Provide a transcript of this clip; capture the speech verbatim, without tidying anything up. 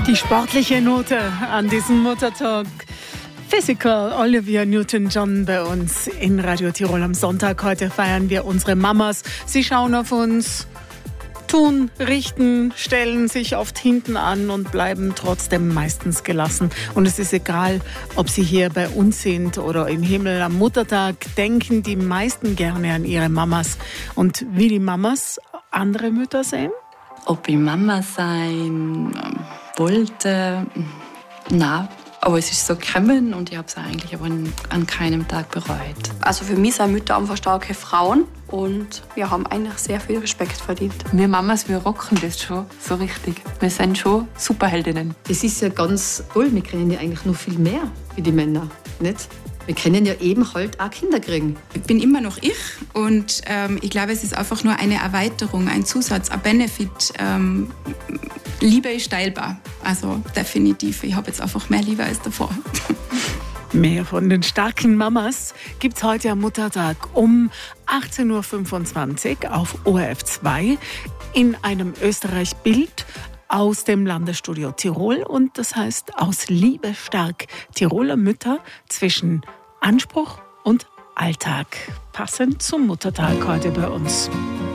Die sportliche Note an diesem Muttertag. Physical, Olivia Newton-John bei uns in Radio Tirol am Sonntag. Heute feiern wir unsere Mamas. Sie schauen auf uns, tun, richten, stellen sich oft hinten an und bleiben trotzdem meistens gelassen. Und es ist egal, ob sie hier bei uns sind oder im Himmel. Am Muttertag denken die meisten gerne an ihre Mamas. Und wie die Mamas andere Mütter sehen? Ob ich Mama sein wollte, na, aber es ist so gekommen und ich habe es eigentlich aber an keinem Tag bereut. Also für mich sind Mütter einfach starke Frauen und wir haben eigentlich sehr viel Respekt verdient. Wir Mamas, wir rocken das schon so richtig. Wir sind schon Superheldinnen. Das ist ja ganz toll, wir können ja eigentlich noch viel mehr wie die Männer, nicht? Wir können ja eben halt auch Kinder kriegen. Ich bin immer noch ich und ähm, ich glaube, es ist einfach nur eine Erweiterung, ein Zusatz, ein Benefit. Ähm, Liebe ist teilbar, also definitiv. Ich habe jetzt einfach mehr Liebe als davor. Mehr von den starken Mamas gibt's heute am Muttertag um achtzehn Uhr fünfundzwanzig auf O R F zwei in einem Österreich-Bild aus dem Landesstudio Tirol. Und das heißt aus Liebe stark Tiroler Mütter zwischen Anspruch und Alltag. Passend zum Muttertag heute bei uns.